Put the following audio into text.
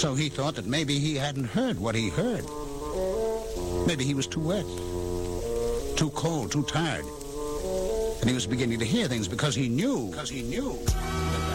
So he thought that maybe he hadn't heard what he heard. Maybe he was too wet, too cold, too tired. And he was beginning to hear things because he knew